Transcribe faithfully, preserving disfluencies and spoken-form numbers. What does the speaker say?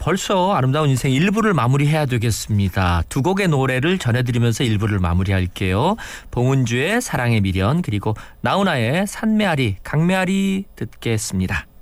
벌써 아름다운 인생 일 부를 마무리해야 되겠습니다. 두 곡의 노래를 전해드리면서 일 부를 마무리할게요. 봉은주의 사랑의 미련 그리고 나훈아의 산메아리, 강메아리 듣겠습니다.